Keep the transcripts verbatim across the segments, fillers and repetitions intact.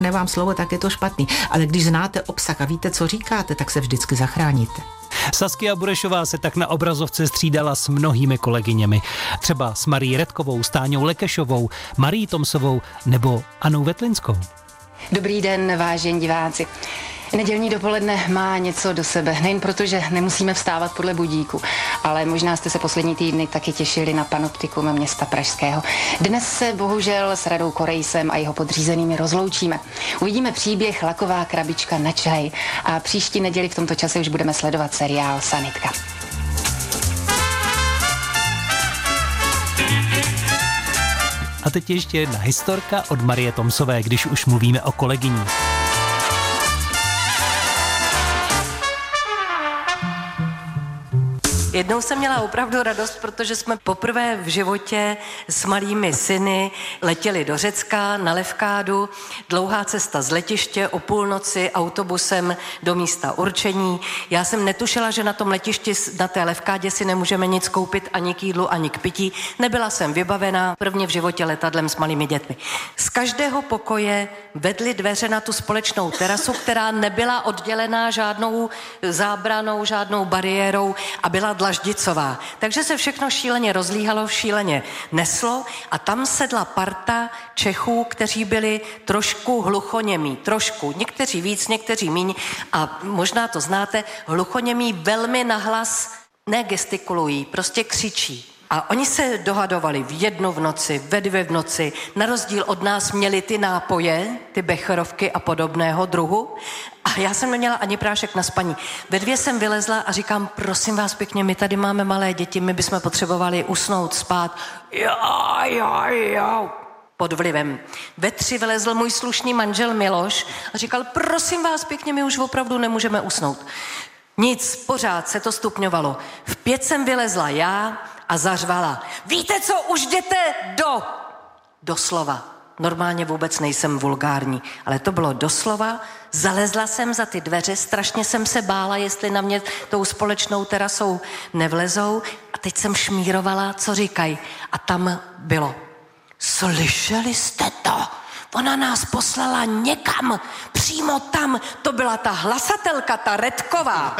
Nevám slovo, tak je to špatný. Ale když znáte obsah a víte, co říkáte, tak se vždycky zachráníte. Saskia Burešová se tak na obrazovce střídala s mnohými kolegyněmi. Třeba s Marí Redkovou, s Táňou Lekešovou, Marí Tomsovou nebo Anou Vetlinskou. Dobrý den, vážení diváci. Nedělní dopoledne má něco do sebe, nejen proto, že nemusíme vstávat podle budíku, ale možná jste se poslední týdny taky těšili na panoptikum města Pražského. Dnes se bohužel s Radou Korejsem a jeho podřízenými rozloučíme. Uvidíme příběh Laková krabička na čaj a příští neděli v tomto čase už budeme sledovat seriál Sanitka. A teď ještě jedna historka od Marie Tomsové, když už mluvíme o kolegyních. Jednou jsem měla opravdu radost, protože jsme poprvé v životě s malými syny letěli do Řecka na Levkádu. Dlouhá cesta z letiště, o půlnoci autobusem do místa určení. Já jsem netušila, že na tom letišti, na té Levkádě si nemůžeme nic koupit ani k jídlu, ani k pití. Nebyla jsem vybavená prvně v životě letadlem s malými dětmi. Z každého pokoje vedly dveře na tu společnou terasu, která nebyla oddělená žádnou zábranou, žádnou bariérou a byla dlaždicová. Takže se všechno šíleně rozlíhalo, šíleně neslo a tam sedla parta Čechů, kteří byli trošku hluchoněmí, trošku, někteří víc, někteří míň a možná to znáte, hluchoněmí velmi nahlas negestikulují, prostě křičí. A oni se dohadovali v jednu v noci, ve dvě v noci. Na rozdíl od nás měli ty nápoje, ty becherovky a podobného druhu. A já jsem neměla ani prášek na spaní. Ve dvě jsem vylezla a říkám, prosím vás pěkně, my tady máme malé děti, my bychom potřebovali usnout, spát. Jo, jo, jo. Pod vlivem. Ve tři vylezl můj slušný manžel Miloš a říkal, prosím vás pěkně, my už opravdu nemůžeme usnout. Nic, pořád se to stupňovalo. V pět jsem vylezla já a zařvala. Víte co, už jděte do... Doslova. Normálně vůbec nejsem vulgární, ale to bylo doslova. Zalezla jsem za ty dveře, strašně jsem se bála, jestli na mě tou společnou terasou nevlezou. A teď jsem šmírovala, co říkají. A tam bylo. Slyšeli jste to? Ona nás poslala někam, přímo tam. To byla ta hlasatelka, ta Redková.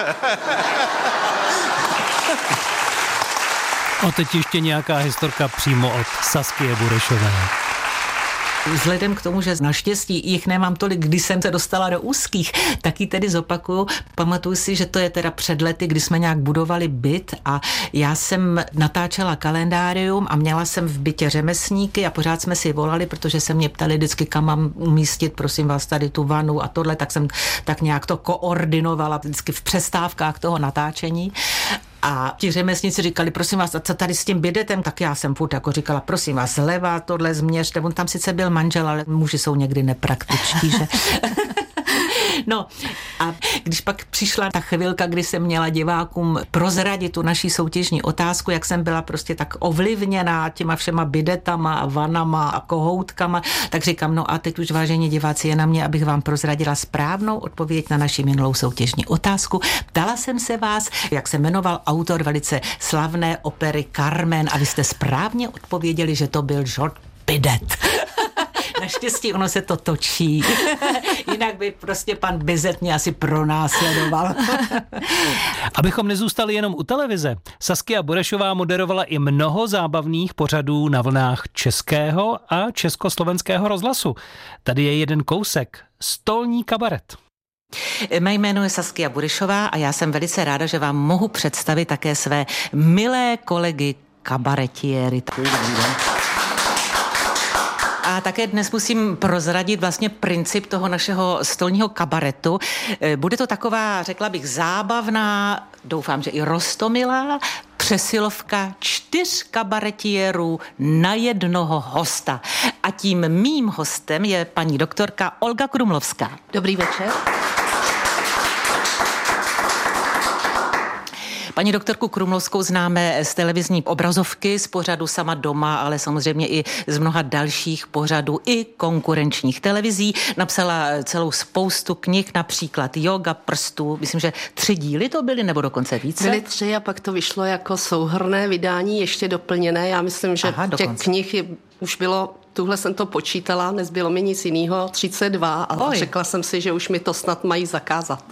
A teď ještě nějaká historka přímo od Saskie Burešové. Vzhledem k tomu, že naštěstí jich nemám tolik, když jsem se dostala do úzkých, taky tedy zopakuju. Pamatuju si, že to je teda před lety, kdy jsme nějak budovali byt a já jsem natáčela kalendárium a měla jsem v bytě řemeslníky a pořád jsme si volali, protože se mě ptali vždycky, kam mám umístit, prosím vás, tady tu vanu a tohle, tak jsem tak nějak to koordinovala vždycky v přestávkách toho natáčení. A ti řemeslníci říkali, prosím vás, a co tady s tím bědetem, tak já jsem furt jako říkala, prosím vás, zleva, tohle změřte. On tam sice byl manžel, ale muži jsou někdy nepraktičtí, že... No a když pak přišla ta chvilka, kdy jsem měla divákům prozradit tu naší soutěžní otázku, jak jsem byla prostě tak ovlivněná těma všema bidetama a vanama a kohoutkama, tak říkám, no a teď už, vážení diváci, je na mě, abych vám prozradila správnou odpověď na naši minulou soutěžní otázku. Ptala jsem se vás, jak se jmenoval autor velice slavné opery Carmen a vy jste správně odpověděli, že to byl George Bidet. Naštěstí ono se to točí. Jinak by prostě pan Bizet mě asi pronásledoval. Abychom nezůstali jenom u televize, Saskia Burešová moderovala i mnoho zábavných pořadů na vlnách českého a československého rozhlasu. Tady je jeden kousek. Stolní kabaret. Mé jméno je Saskia Burešová a já jsem velice ráda, že vám mohu představit také své milé kolegy kabaretiéry. A také dnes musím prozradit vlastně princip toho našeho stolního kabaretu. Bude to taková, řekla bych, zábavná, doufám, že i roztomilá přesilovka čtyř kabaretiérů na jednoho hosta. A tím mým hostem je paní doktorka Olga Krumlovská. Dobrý večer. Paní doktorku Krumlovskou známe z televizní obrazovky, z pořadu Sama doma, ale samozřejmě i z mnoha dalších pořadů i konkurenčních televizí. Napsala celou spoustu knih, například Yoga prstů. Myslím, že tři díly to byly, nebo dokonce více? Byly tři a pak to vyšlo jako souhrnné vydání, ještě doplněné. Já myslím, že Aha, těch knih je, už bylo tuhle jsem to počítala, nezbylo mi nic jiného, třicet dva a Oj. řekla jsem si, že už mi to snad mají zakázat.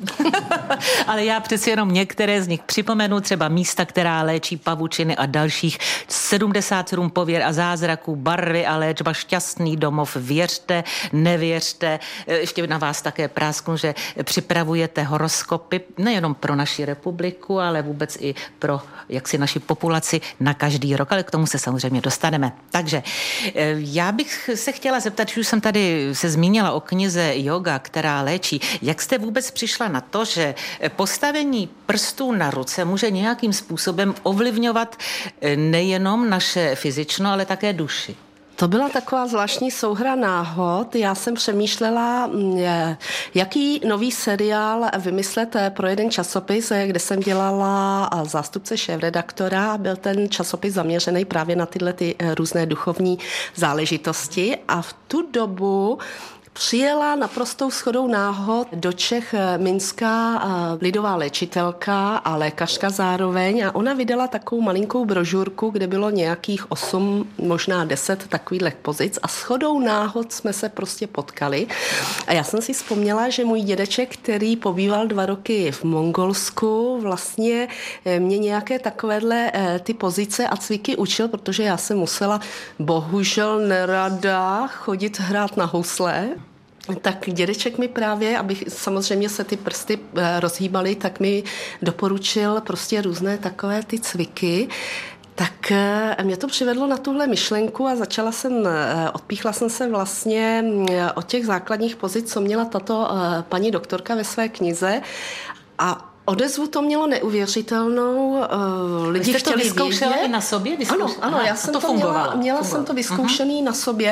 Ale já přeci jenom některé z nich připomenu, třeba místa, která léčí pavučiny a dalších sedmdesát sedm pověr a zázraků, barvy a léčba, šťastný domov, věřte, nevěřte. Ještě na vás také prásknu, že připravujete horoskopy nejenom pro naši republiku, ale vůbec i pro jaksi naši populaci na každý rok, ale k tomu se samozřejmě dostaneme. Takže já bych se chtěla zeptat, že už jsem tady se zmínila o knize Yoga, která léčí. Jak jste vůbec přišla na to, že postavení prstů na ruce může nějakým způsobem ovlivňovat nejenom naše fyzično, ale také duši? To byla taková zvláštní souhra náhod. Já jsem přemýšlela, jaký nový seriál vymyslet pro jeden časopis, kde jsem dělala zástupce šéfredaktora. Byl ten časopis zaměřený právě na tyhle ty různé duchovní záležitosti. A v tu dobu přijela naprostou shodou náhod do Čech minská lidová léčitelka a lékařka zároveň a ona vydala takovou malinkou brožurku, kde bylo nějakých osm, možná deset takových pozic a shodou náhod jsme se prostě potkali. A já jsem si vzpomněla, že můj dědeček, který pobýval dva roky v Mongolsku, vlastně mě nějaké takovéhle ty pozice a cviky učil, protože já jsem musela bohužel nerada chodit hrát na housle. Tak dědeček mi právě, abych samozřejmě se ty prsty rozhýbaly, tak mi doporučil prostě různé takové ty cviky. Tak mě to přivedlo na tuhle myšlenku a začala jsem, odpíchla jsem se vlastně od těch základních pozic, co měla tato paní doktorka ve své knize a odezvu to mělo neuvěřitelnou. Uh, lidi Vy jste to vyzkoušela vědět. I na sobě? Vyzkouš... Ano, ano, já jsem to, to měla, měla jsem to vyzkoušený uh-huh. na sobě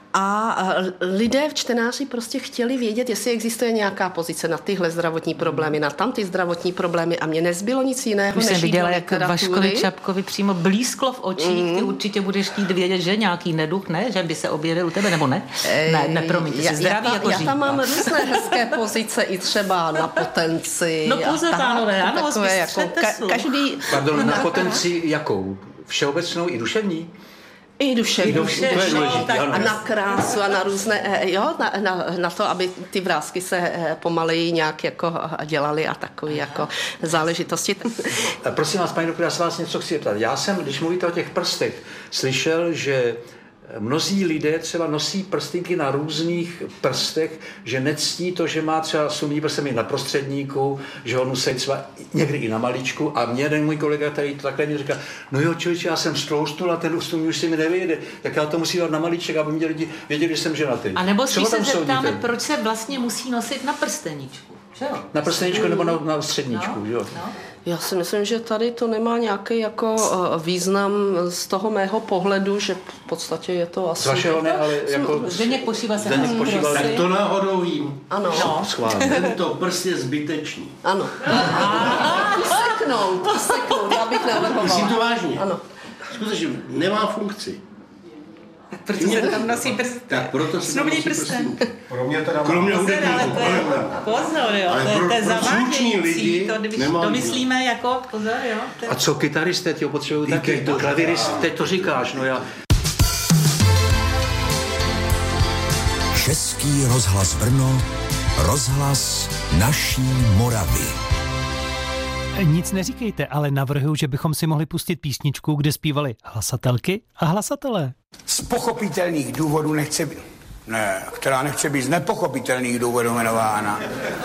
a lidé v čtenáři prostě chtěli vědět, jestli existuje nějaká pozice na tyhle zdravotní problémy, na tamty zdravotní problémy a mě nezbylo nic jiného, Už než jsem viděla, jak Vaškovi Čapkovi přímo blízklo v očích. Mm. Ty určitě budeš chtít vědět, že nějaký neduch, ne? Že by se objevil u tebe, nebo ne? Ej, ne, ne, promiň, ty jsi zdravý já, jako já říká. tam mám různé hezké pozice i třeba na potenci. No pouze pánové, ano, takové jako ka- každý... Pardon, na potenci jakou? Všeobecnou i duševní? I duševní. I duševní. To je důležitý, a na krásu a na různé, jo, na, na, na to, aby ty vrásky se pomaleji nějak jako dělaly a takové jako záležitosti. Prosím vás, paní doktor, já se vás něco chci zeptat. Já jsem, když mluvíte o těch prstech, slyšel, že mnozí lidé třeba nosí prstínky na různých prstech, že nectí to, že má třeba sumní prstem na prostředníku, že ho nosí třeba někdy i na maličku a mě jeden můj kolega, který to takhle mi říká, no jo, člověče, já jsem stloustnul a ten sumní už si mi nevyjede, tak já to musím dát na maliček, aby mě lidi věděli, že jsem ženatý. A nebo spíš se zeptáme, proč se vlastně musí nosit na prsteníčku? Na prsteníčku nebo na, na středníčku, no, jo. No. Já si myslím, že tady to nemá nějaký jako význam z toho mého pohledu, že v podstatě je to asi... Z vašeho ne, ale jako... Zdeněk Pošíva se Zdeněk Pošíva. Tak to náhodou vím. Ano. No. Tento prst je zbytečný. Ano. Useknout, useknout, já bych navrhovala. Myslím to vážně. Ano. Skutečně nemá funkci. Proto se tam nosí prst. Tak proto se tam nosí prstínky. Pro mě teda Kromě hudebníků. Pozor, jo, ale to, pro, to je pro slušní lidi to, když nemá to myslíme jako, pozor, jo. A co kytaristé, ty ho potřebují taky, to klavirist, teď to říkáš, no já... Český rozhlas Brno, rozhlas naší Moravy. Nic neříkejte, ale navrhuji, že bychom si mohli pustit písničku, kde zpívali hlasatelky a hlasatelé. Z pochopitelných důvodů nechce být... Ne, která nechce být z nepochopitelných důvodů jmenována.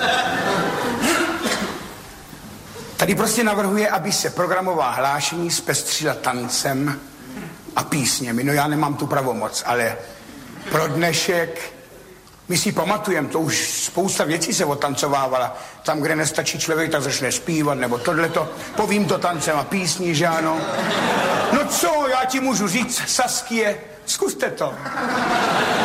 Tady prostě navrhuje, aby se programová hlášení zpestřila tancem a písněmi. No já nemám tu pravomoc, ale pro dnešek... My si pamatujeme, to už spousta věcí se otancovávala. Tam, kde nestačí člověk, tak začne zpívat, nebo tohleto. Povím to tancem a písní, že ano. No co, já ti můžu říct, Saskie, zkuste to.